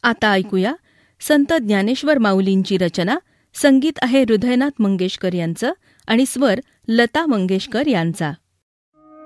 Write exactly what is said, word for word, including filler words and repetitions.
आता ऐकूया संत ज्ञानेश्वर माऊलींची रचना. संगीत आहे हृदयनाथ मंगेशकर यांचं आणि स्वर लता मंगेशकर यांचा.